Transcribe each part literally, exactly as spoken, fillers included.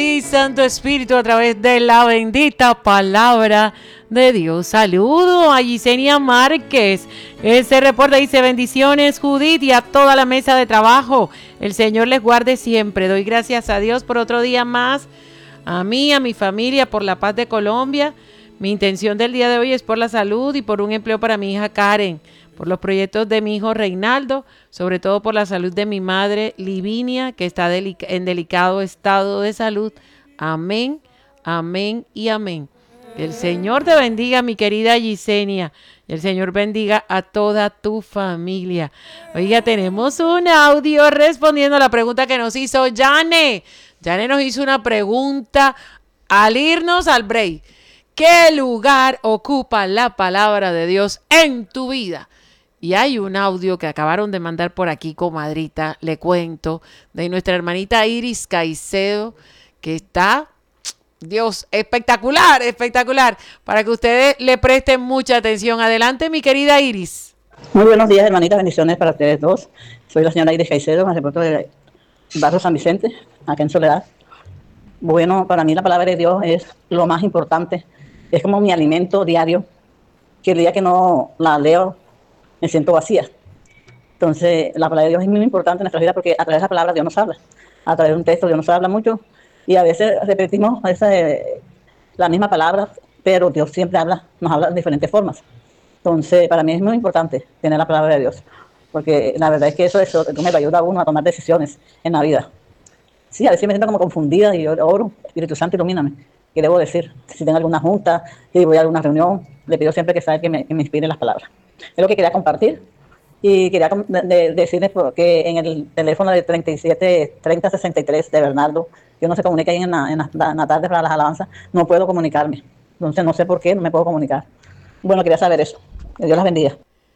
Y Santo Espíritu a través de la bendita palabra de Dios. Saludo a Yesenia Márquez. Él se reporta, dice: bendiciones, Judith, y a toda la mesa de trabajo. El Señor les guarde siempre. Doy gracias a Dios por otro día más. A mí, a mi familia, por la paz de Colombia. Mi intención del día de hoy es por la salud y por un empleo para mi hija Karen. Por los proyectos de mi hijo Reinaldo, sobre todo por la salud de mi madre Livinia, que está delic- en delicado estado de salud. Amén, amén y amén. Que el Señor te bendiga, mi querida Yesenia. Y el Señor bendiga a toda tu familia. Oiga, tenemos un audio respondiendo a la pregunta que nos hizo Jane. Jane nos hizo una pregunta al irnos al break. ¿Qué lugar ocupa la palabra de Dios en tu vida? Y hay un audio que acabaron de mandar por aquí, comadrita, le cuento, de nuestra hermanita Iris Caicedo, que está, Dios, espectacular, espectacular, para que ustedes le presten mucha atención. Adelante, mi querida Iris. Muy buenos días, hermanitas, bendiciones para ustedes dos. Soy la señora Iris Caicedo, me reporto del barrio San Vicente, acá en Soledad. Bueno, para mí la palabra de Dios es lo más importante, es como mi alimento diario, que el día que no la leo me siento vacía. Entonces, la palabra de Dios es muy importante en nuestra vida porque a través de la palabra Dios nos habla. A través de un texto Dios nos habla mucho y a veces repetimos a veces, eh, la misma palabra, pero Dios siempre habla, nos habla de diferentes formas. Entonces, para mí es muy importante tener la palabra de Dios, porque la verdad es que eso, eso me ayuda a uno a tomar decisiones en la vida. Sí, a veces me siento como confundida y yo oro, Espíritu Santo, ilumíname. ¿Qué debo decir? Si tengo alguna junta, si voy a alguna reunión, le pido siempre que sabe que me, que me inspire las palabras. Es lo que quería compartir. Y quería de, de, decirles que en el teléfono de treinta y siete treinta sesenta y tres de Bernardo, yo no se comunica ahí en la, en, la, en la tarde para las alabanzas, no puedo comunicarme. Entonces no sé por qué no me puedo comunicar. Bueno, quería saber eso. Que Dios las bendiga.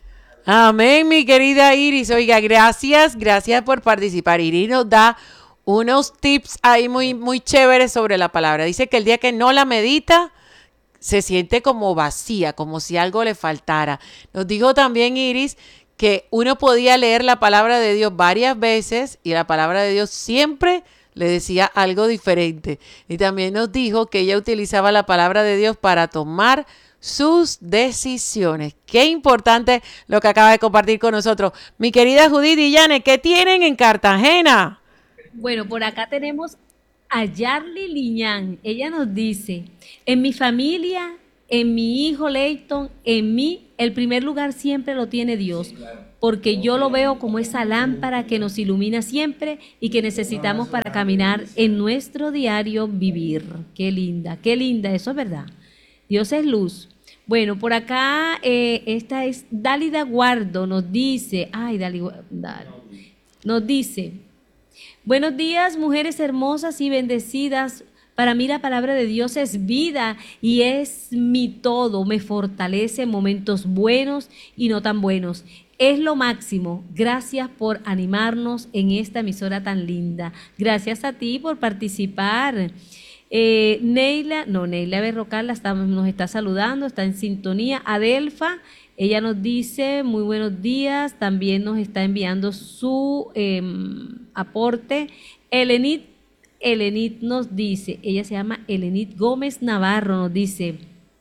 Amén, mi querida Iris. Oiga, gracias, gracias por participar. Iris nos da unos tips ahí muy, muy chéveres sobre la palabra. Dice que el día que no la medita, se siente como vacía, como si algo le faltara. Nos dijo también Iris que uno podía leer la palabra de Dios varias veces y la palabra de Dios siempre le decía algo diferente. Y también nos dijo que ella utilizaba la palabra de Dios para tomar sus decisiones. Qué importante lo que acaba de compartir con nosotros. Mi querida Judith y Yane, ¿qué tienen en Cartagena? Bueno, por acá tenemos a Yarly Liñán. Ella nos dice: en mi familia, en mi hijo Leighton, en mí, el primer lugar siempre lo tiene Dios, porque yo lo veo como esa lámpara que nos ilumina siempre y que necesitamos para caminar en nuestro diario vivir. Qué linda, qué linda, eso es verdad. Dios es luz. Bueno, por acá eh, esta es Dálida Guardo, nos dice, ay, Dali, Dali, nos dice: buenos días, mujeres hermosas y bendecidas. Para mí la palabra de Dios es vida y es mi todo. Me fortalece en momentos buenos y no tan buenos. Es lo máximo. Gracias por animarnos en esta emisora tan linda. Gracias a ti por participar. Eh, Neila, no, Neila Berrocal la está, nos está saludando, está en sintonía. Adelfa, ella nos dice muy buenos días, también nos está enviando su eh, aporte. Elenit, Elenit nos dice, ella se llama Elenit Gómez Navarro, nos dice: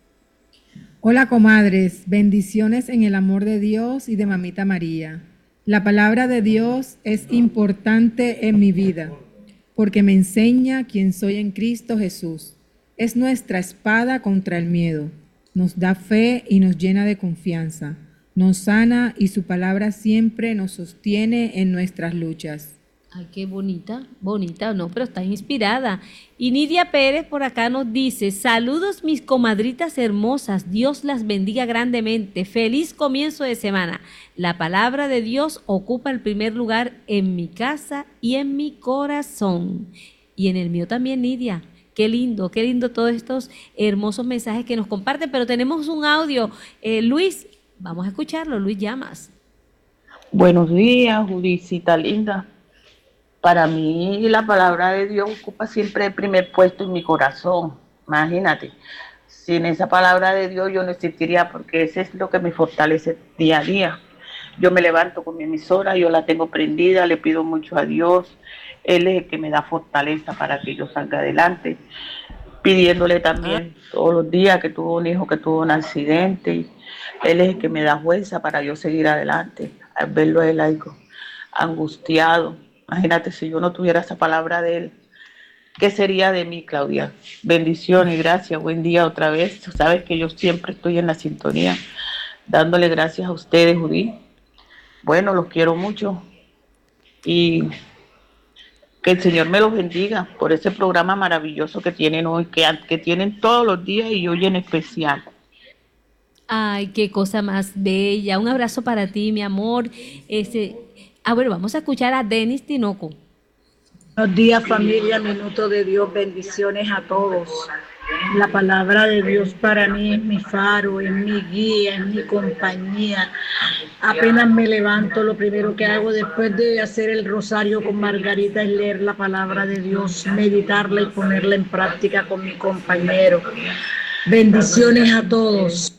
hola comadres, bendiciones en el amor de Dios y de Mamita María. La palabra de Dios es importante en mi vida, porque me enseña quién soy en Cristo Jesús. Es nuestra espada contra el miedo. Nos da fe y nos llena de confianza. Nos sana y su palabra siempre nos sostiene en nuestras luchas. Ay, qué bonita, bonita, no, pero está inspirada. Y Nidia Pérez por acá nos dice: saludos mis comadritas hermosas, Dios las bendiga grandemente, feliz comienzo de semana. La palabra de Dios ocupa el primer lugar en mi casa y en mi corazón. Y en el mío también, Nidia. Qué lindo, qué lindo todos estos hermosos mensajes que nos comparten, pero tenemos un audio. Eh, Luis, vamos a escucharlo, Luis Llamas. Buenos días, Judicita linda. Para mí la palabra de Dios ocupa siempre el primer puesto en mi corazón. Imagínate, sin esa palabra de Dios yo no existiría, porque eso es lo que me fortalece día a día. Yo me levanto con mi emisora, yo la tengo prendida, le pido mucho a Dios. Él es el que me da fortaleza para que yo salga adelante, pidiéndole también todos los días que tuvo un hijo que tuvo un accidente. Y él es el que me da fuerza para yo seguir adelante, al verlo a él algo angustiado. Imagínate si yo no tuviera esa palabra de él, ¿qué sería de mí, Claudia? Bendiciones, gracias, buen día otra vez. Tú sabes que yo siempre estoy en la sintonía, dándole gracias a ustedes, Judith. Bueno, los quiero mucho y que el Señor me los bendiga por ese programa maravilloso que tienen hoy, que, que tienen todos los días y hoy en especial. Ay, qué cosa más bella. Un abrazo para ti, mi amor. Ese, ah, bueno, vamos a escuchar a Denis Tinoco. Buenos días, familia, minuto de Dios, bendiciones a todos. La palabra de Dios para mí es mi faro, es mi guía, es mi compañía. Apenas me levanto, lo primero que hago después de hacer el rosario con Margarita es leer la palabra de Dios, meditarla y ponerla en práctica con mi compañero. Bendiciones a todos.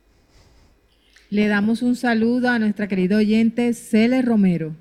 Le damos un saludo a nuestra querida oyente Cele Romero.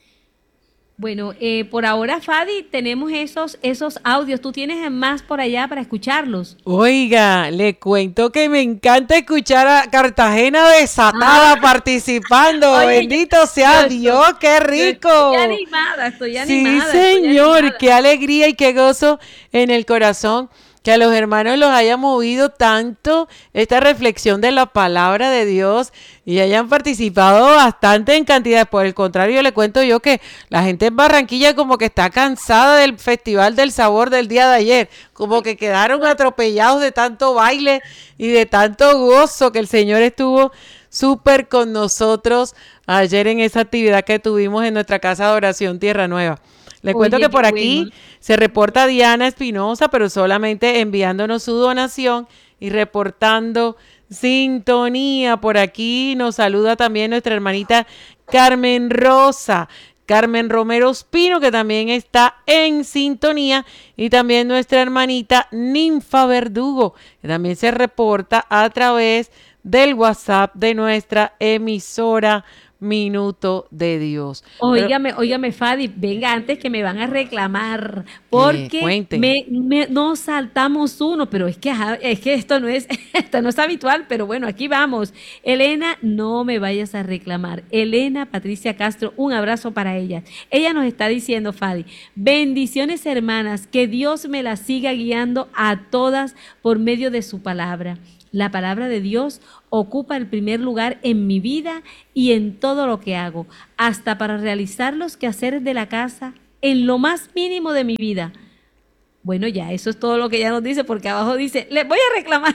Bueno, eh, por ahora, Fadi, tenemos esos, esos audios. ¿Tú tienes más por allá para escucharlos? Oiga, le cuento que me encanta escuchar a Cartagena desatada ah. participando. Oye, bendito sea estoy, Dios, qué rico. Estoy animada, estoy animada. Sí, señor, estoy animada. Qué alegría y qué gozo en el corazón. Que a los hermanos los haya movido tanto esta reflexión de la palabra de Dios y hayan participado bastante en cantidad. Por el contrario, le cuento yo que la gente en Barranquilla como que está cansada del Festival del Sabor del día de ayer, como que quedaron atropellados de tanto baile y de tanto gozo que el Señor estuvo súper con nosotros ayer en esa actividad que tuvimos en nuestra casa de oración Tierra Nueva. Le Oye, cuento que por aquí bueno. se reporta Diana Espinosa, pero solamente enviándonos su donación y reportando sintonía. Por aquí nos saluda también nuestra hermanita Carmen Rosa, Carmen Romero Espino, que también está en sintonía, y también nuestra hermanita Ninfa Verdugo, que también se reporta a través del WhatsApp de nuestra emisora Minuto de Dios. Óigame, Pero, óigame, Fadi, venga antes que me van a reclamar, porque eh, me, me, nos saltamos uno, pero es que, es que esto no es, esto no es habitual, pero bueno, aquí vamos. Elena, no me vayas a reclamar. Elena Patricia Castro, un abrazo para ella. Ella nos está diciendo, Fadi, bendiciones hermanas, que Dios me las siga guiando a todas por medio de su palabra. La palabra de Dios ocupa el primer lugar en mi vida y en todo lo que hago, hasta para realizar los quehaceres de la casa en lo más mínimo de mi vida. Bueno, ya, eso es todo lo que ella nos dice, porque abajo dice, le voy a reclamar.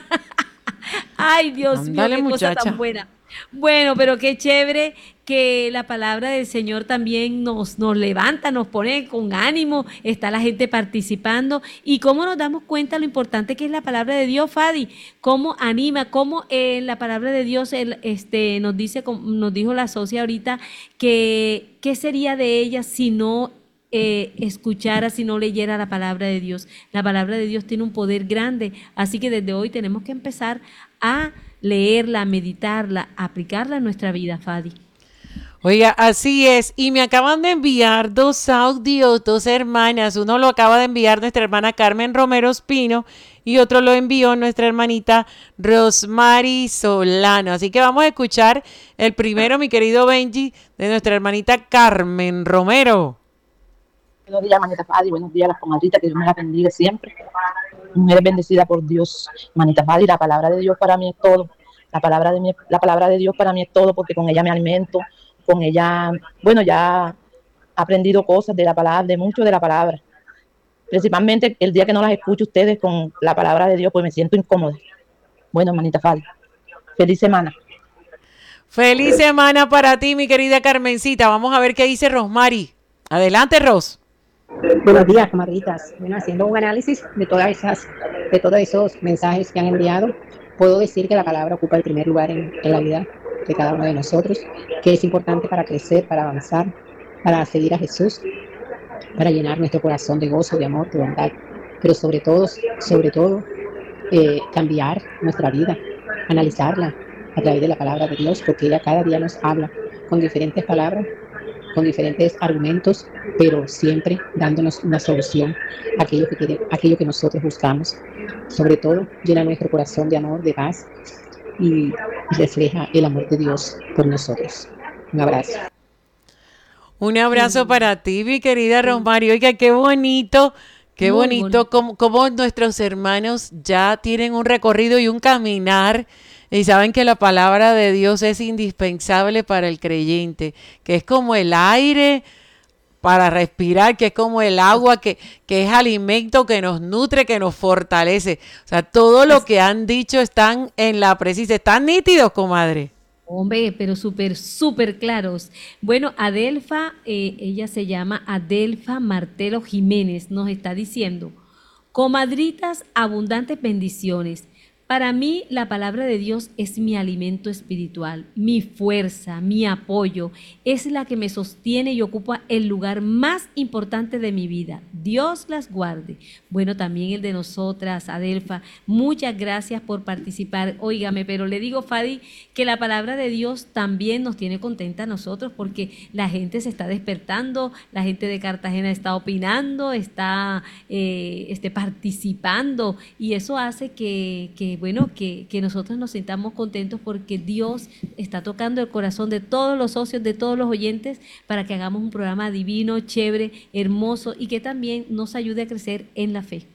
Ay, Dios Ándale, mío, qué muchacha. cosa tan buena. Bueno, pero qué chévere que la palabra del Señor también nos, nos levanta, nos pone con ánimo, está la gente participando. Y cómo nos damos cuenta lo importante que es la palabra de Dios, Fadi, cómo anima, cómo eh, la palabra de Dios el, este, nos dice, nos dijo la socia ahorita, que qué sería de ella si no Eh, escuchara, si no leyera la palabra de Dios. La palabra de Dios tiene un poder grande, así que desde hoy tenemos que empezar a leerla, a meditarla, a aplicarla en nuestra vida, Fadi. Oiga, así es, y me acaban de enviar dos audios, dos hermanas, uno lo acaba de enviar nuestra hermana Carmen Romero Espino y otro lo envió nuestra hermanita Rosmary Solano, así que vamos a escuchar el primero, mi querido Benji, de nuestra hermanita Carmen Romero. Buenos días, manita Fadi, buenos días a las comadritas, que Dios me la bendiga siempre. Mujeres bendecidas por Dios, manita Fadi, la palabra de Dios para mí es todo. La palabra de mi, la palabra de Dios para mí es todo, porque con ella me alimento, con ella, bueno, ya he aprendido cosas de la palabra, de mucho de la palabra. Principalmente el día que no las escucho ustedes con la palabra de Dios, pues me siento incómoda. Bueno, manita Fadi, feliz semana. Feliz semana para ti, mi querida Carmencita. Vamos a ver qué dice Rosmary. Adelante, Ros. Buenos días, comadritas. Bueno, haciendo un análisis de todas esas, de todos esos mensajes que han enviado, puedo decir que la palabra ocupa el primer lugar en, en la vida de cada uno de nosotros, que es importante para crecer, para avanzar, para seguir a Jesús, para llenar nuestro corazón de gozo, de amor, de bondad, pero sobre todo, sobre todo, eh, cambiar nuestra vida, analizarla a través de la palabra de Dios, porque ella cada día nos habla con diferentes palabras, con diferentes argumentos, pero siempre dándonos una solución a aquello que, queremos, aquello que nosotros buscamos. Sobre todo, llena nuestro corazón de amor, de paz y refleja el amor de Dios por nosotros. Un abrazo. Un abrazo para ti, mi querida Romario. Oiga, qué bonito, qué Muy bonito, bonito. Como, como nuestros hermanos ya tienen un recorrido y un caminar y saben que la palabra de Dios es indispensable para el creyente, que es como el aire para respirar, que es como el agua, que, que es alimento que nos nutre, que nos fortalece. O sea, todo lo que han dicho están en la precisa, están nítidos, comadre. Hombre, pero súper, súper claros. Bueno, Adelfa, eh, ella se llama Adelfa Martelo Jiménez, nos está diciendo, comadritas, abundantes bendiciones. Para mí, la palabra de Dios es mi alimento espiritual, mi fuerza, mi apoyo. Es la que me sostiene y ocupa el lugar más importante de mi vida. Dios las guarde. Bueno, también el de nosotras, Adelfa. Muchas gracias por participar. Óigame, pero le digo, Fadi, que la palabra de Dios también nos tiene contenta a nosotros porque la gente se está despertando, la gente de Cartagena está opinando, está eh, este, participando y eso hace que... que bueno, que, que nosotros nos sintamos contentos porque Dios está tocando el corazón de todos los socios, de todos los oyentes, para que hagamos un programa divino, chévere, hermoso y que también nos ayude a crecer en la fe.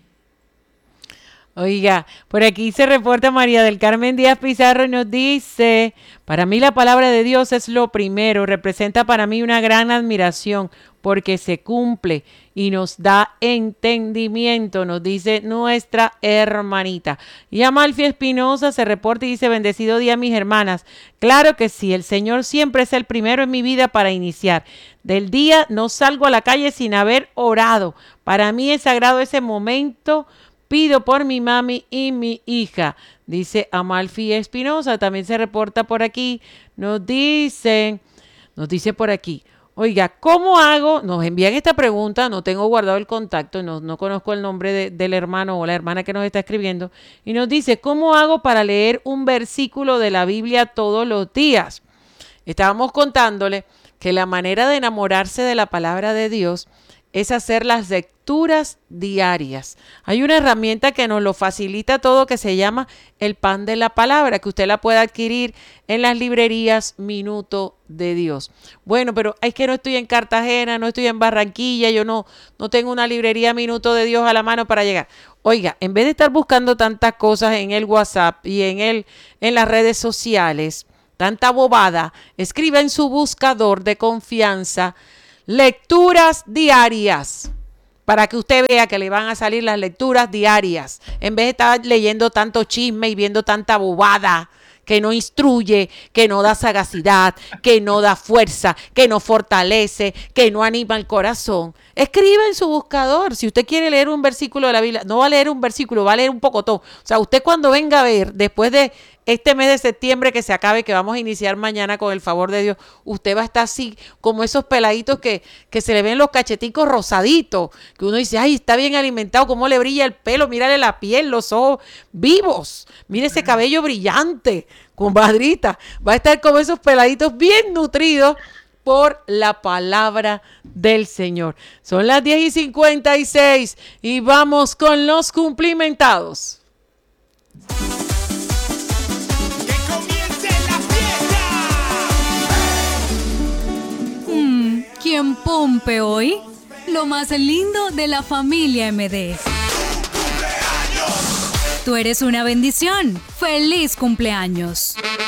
Oiga, por aquí se reporta María del Carmen Díaz Pizarro y nos dice, para mí la palabra de Dios es lo primero, representa para mí una gran admiración porque se cumple y nos da entendimiento, nos dice nuestra hermanita. Y Amalfi Espinosa se reporta y dice, bendecido día mis hermanas. Claro que sí, el Señor siempre es el primero en mi vida para iniciar. Del día no salgo a la calle sin haber orado. Para mí es sagrado ese momento. Pido por mi mami y mi hija, dice Amalfi Espinosa. También se reporta por aquí, nos dicen, nos dice por aquí, oiga, ¿cómo hago? Nos envían esta pregunta, no tengo guardado el contacto, no, no conozco el nombre de, del hermano o la hermana que nos está escribiendo, y nos dice, ¿cómo hago para leer un versículo de la Biblia todos los días? Estábamos contándole que la manera de enamorarse de la palabra de Dios es hacer las lecturas diarias. Hay una herramienta que nos lo facilita todo que se llama el pan de la palabra, que usted la puede adquirir en las librerías Minuto de Dios. Bueno, pero es que no estoy en Cartagena, no estoy en Barranquilla, yo no, no tengo una librería Minuto de Dios a la mano para llegar. Oiga, en vez de estar buscando tantas cosas en el WhatsApp y en, el, en las redes sociales, tanta bobada, escriba en su buscador de confianza lecturas diarias, para que usted vea que le van a salir las lecturas diarias, en vez de estar leyendo tanto chisme y viendo tanta bobada que no instruye, que no da sagacidad, que no da fuerza, que no fortalece, que no anima el corazón. Escriba en su buscador, si usted quiere leer un versículo de la Biblia, no va a leer un versículo, va a leer un pocotón. O sea, usted cuando venga a ver, después de este mes de septiembre que se acabe, que vamos a iniciar mañana con el favor de Dios, usted va a estar así, como esos peladitos que, que se le ven los cacheticos rosaditos, que uno dice, ay, está bien alimentado, cómo le brilla el pelo, mírale la piel, los ojos vivos, mire ese cabello brillante, compadrita, va a estar como esos peladitos bien nutridos por la palabra del Señor. Son las diez y cincuenta y seis y vamos con los cumplimentados. ¿Quién pompe hoy? Lo más lindo de la familia M D. Tú eres una bendición. ¡Feliz cumpleaños!